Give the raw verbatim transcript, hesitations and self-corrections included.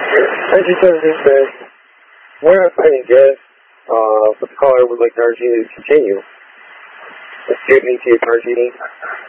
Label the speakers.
Speaker 1: nineteen seventeen says, we're not finding gas, uh, but the caller would like to urge you to continue. Let's get me to your car, G D.